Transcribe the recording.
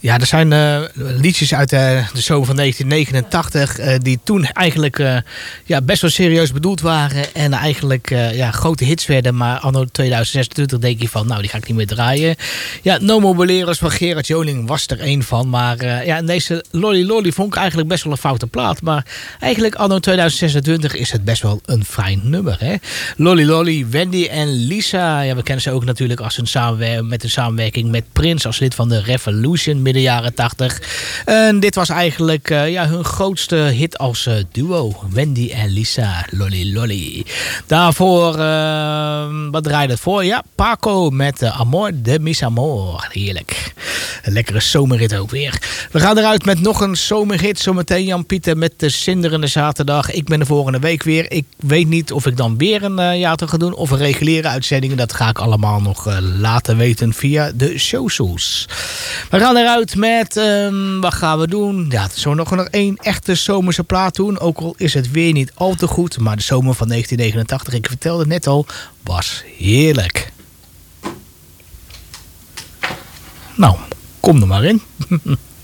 Ja, er zijn liedjes uit de zomer van 1989 die toen eigenlijk best wel serieus bedoeld waren. En eigenlijk grote hits werden. Maar anno 2026 denk je van, nou die ga ik niet meer draaien. Ja, No More Boleros van Gerard Joling was er één van. Maar deze Lolly Lolly vond ik eigenlijk best wel een foute plaat. Maar eigenlijk anno 2026 is het best wel een fijn nummer. Hè? Lolly Lolly, Wendy en Lisa. Ja, we kennen ze ook natuurlijk als met een samenwerking met Prince als lid van de Revolution midden jaren 80. En dit was eigenlijk hun grootste hit als duo. Wendy en Lisa, Lolly Lolly. Daarvoor, wat draaide het voor? Ja, Paco met Amor de Mis Amor. Heerlijk. Een lekkere zomerhit ook weer. We gaan eruit met nog een zomerhit. Zometeen Jan-Pieter met de Zinderende Zaterdag. Ik ben de volgende week weer. Ik weet niet of ik dan weer een jaartal ga doen of een reguliere uitzending. Dat ga ik allemaal nog laten weten via de socials. We gaan eruit met, wat gaan we doen? Ja, zo nog één echte zomerse plaat doen. Ook al is het weer niet al te goed. Maar de zomer van 1989, ik vertelde het net al, was heerlijk. Nou, kom er maar in.